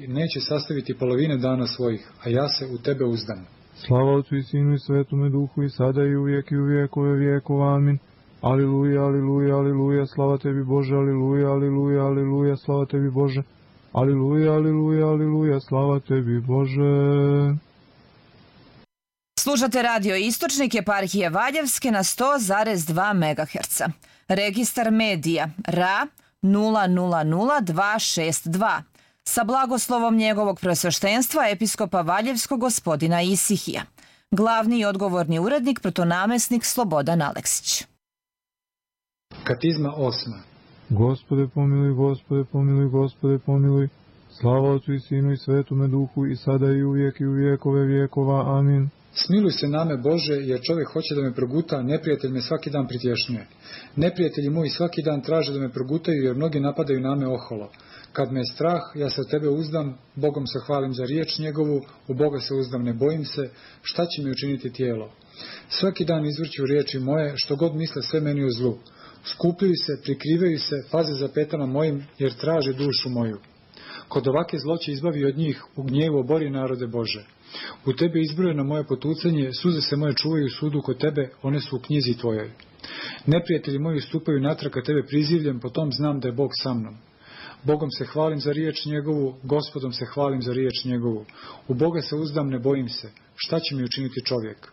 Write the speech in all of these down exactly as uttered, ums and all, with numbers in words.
neće sastaviti polovine dana svojih, a ja se u tebe uzdam. Slava Otcu i Sinu i Svetome Duhu i sada i uvijek i u vijekove vijekova. Amin. Aliluja, aliluja, aliluja, slava tebi Bože, aliluja, aliluja, aliluja, slava tebi Bože. Aliluja, aliluja, aliluja, slava tebi Bože. Slušate radio Istočnik eparhije Valjevske na sto zarez dva megaherca. Registar medija R A nula nula nula dva šest dva sa blagoslovom njegovog presveštenstva episkopa Valjevskog gospodina Isihija. Glavni i odgovorni urednik protonamesnik Slobodan Aleksić. Katizma osma. Gospode pomiluj, Gospode pomiluj, Gospode pomiluj. Slava Otcu i Sinu i Svetome Duhu i sada i uvijek i u vijekove vijekova. Amin. Smiluj se name Bože, jer čovjek hoće da me proguta, neprijatelj me svaki dan pritješnjuje. Neprijatelji moji svaki dan traže da me progutaju, jer mnogi napadaju name oholo. Kad me je strah, ja se u tebe uzdam, Bogom se hvalim za riječ njegovu, u Boga se uzdam, ne bojim se, šta će mi učiniti tijelo? Svaki dan izvrću riječi moje, što god misle sve meni o zlu. Skupljaju se, prikrivaju se, paze za petama mojim, jer traže dušu moju. Kod ovake zloće izbavi od njih, u gnjevu obori narode Bože. U tebe izbrojeno moje potucanje, suze se moje čuvaju u sudu kod tebe, one su u knjizi tvojoj. Neprijatelji moji stupaju natrag kad tebe prizivljem, potom znam da je Bog sa mnom. Bogom se hvalim za riječ njegovu, Gospodom se hvalim za riječ njegovu. U Boga se uzdam, ne bojim se. Šta će mi učiniti čovjek?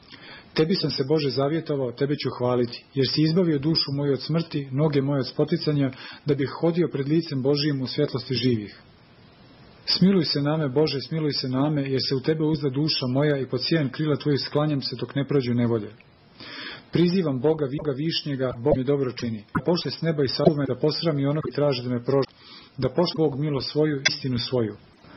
Tebi sam se, Bože, zavjetovao, tebe ću hvaliti, jer si izbavio dušu moju od smrti, noge moje od spoticanja, da bih hodio pred licem Božijim u svjetlosti živih. Smiluj se name, Bože, smiluj se name, jer se u tebe uzda duša moja i pod sjejan krila tvojih sklanjam se dok ne prođu nevolje. Prizivam Boga, Boga višnjega, Bog mi dobro čini. Da pošle s neba i sadume, da posrami ono koji traži da me prožu. Da pošle Bog milo svoju, istinu svoju.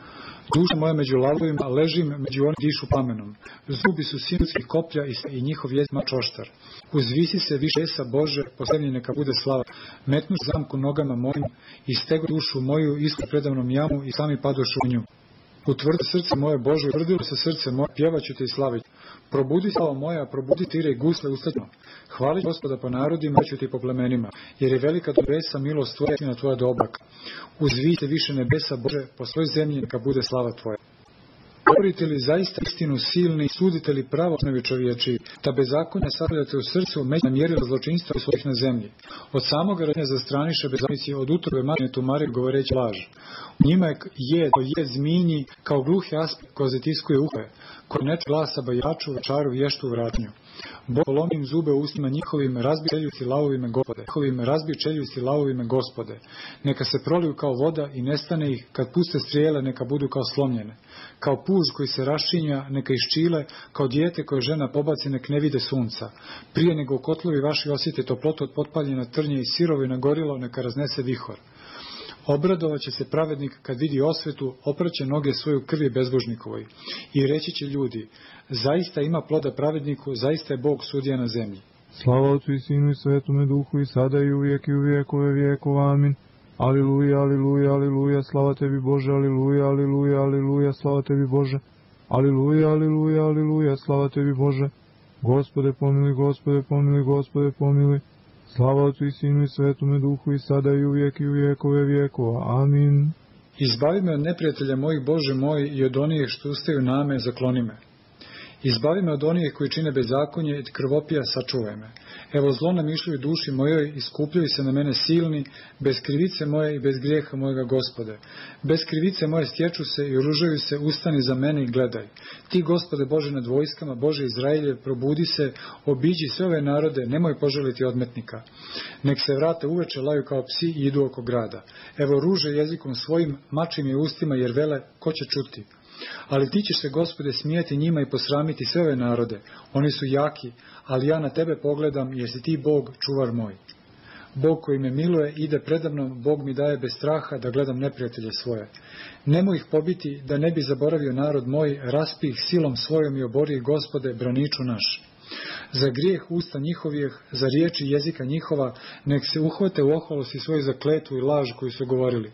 Duša moja među lavovima, ležim među oni dišu plamenom. Zubi su sinutskih koplja i njihov jezik mač oštar. Uzvisi se više sa Bože, posljednji neka bude slava. Metnu zamku nogama mojim i stegu dušu moju iskru predavnom jamu i sami padošu u nju. Utvrdi srce moje Bože, utvrdilo se srce moje, pjevaću te i slavit. Probudi slava moja, probudi tire i gusle ustaćno. Hvali Gospoda po narodima, ću ti po plemenima, jer je velika nebesa milost tvoja na tvoja do oblaka. Uzvijte više nebesa Bože, po svoj zemlji neka bude slava tvoja. Govorite li zaista istinu silni, sudite li pravo osnovi čovječi, da bezakonja stavljate u srcu, među namjerila zločinstva svojih na zemlji. Od samoga rođenja zastraniše bezakonici, od utrobe materne tumare govoreći laž. U njima je je, to je zminji, kao gluhi asp ko zatiskuje uhe, koji neče glasa bajaču, čaru, vještu, vratnju. Bog polomim zube u ustima njihovim, razbi čeljusti lavovime Gospode. Njihovim razbi čeljusti lavovime Gospode. Neka se proliju kao voda i nestane ih, kad puste strijele, neka budu kao slomljene. Kao puž koji se rašinja, neka iščile, kao dijete koje žena pobaci, nek ne vide sunca. Prije nego u kotlovi vaši osjete toplotu od potpaljena trnje i sirovi na gorilo, neka raznese vihor. Obradovat će se pravednik kad vidi osvetu, opraće noge svoju krvi bezbožnikovoj. I reći će ljudi, zaista ima ploda pravedniku, zaista je Bog sudija na zemlji. Slava Otcu i Sinu i Svetome Duhu i sada i uvijek i u vijekove vijekova. Amin. Aliluja, aliluja, aliluja, slava tebi Bože, aliluja, aliluja, aliluja, slava tebi Bože. Aliluja, aliluja, aliluja, slava tebi Bože. Gospode pomiluj, Gospode pomiluj, Gospode pomiluj. Slava Otcu i Sinu i Svetome Duhu i sada i uvijek i u vijekove vijekova. Amin. Izbavi me od neprijatelja mojih, Bože moj, i od onih što ustaju na me, zakloni me. Izbavi me od onih koji čine bezakonje i krvopija, sačuvaj me. Evo zlo namišljaju duši mojoj, iskupljaju se na mene silni, bez krivice moje i bez grijeha mojega Gospode. Bez krivice moje stječu se i oružaju se, ustani za mene i gledaj. Ti, Gospode Bože nad vojskama, Bože Izraelje, probudi se, obiđi sve ove narode, nemoj poželiti odmetnika. Nek se vrate uveče, laju kao psi i idu oko grada. Evo ruže jezikom svojim, mačim je ustima, jer vele, ko će čuti? Ali ti ćeš se, Gospode, smijati njima i posramiti sve ove narode. Oni su jaki, ali ja na tebe pogledam, jer si ti Bog, čuvar moj. Bog koji me miluje ide predamnom, Bog mi daje bez straha da gledam neprijatelje svoje. Nemoj ih pobiti, da ne bi zaboravio narod moj, raspi ih silom svojom i obori ih, Gospode, braniču naš. Za grijeh usta njihovih, za riječi jezika njihova, nek se uhvate u oholosti svoju za kletvu i laž koju su govorili.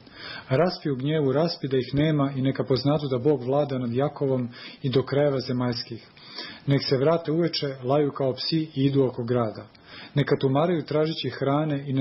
Raspi u gnjevu, raspi da ih nema i neka poznatu da Bog vlada nad Jakovom i do krajeva zemaljskih. Nek se vrate uveče, laju kao psi i idu oko grada. Neka tumaraju tražići hrane i ne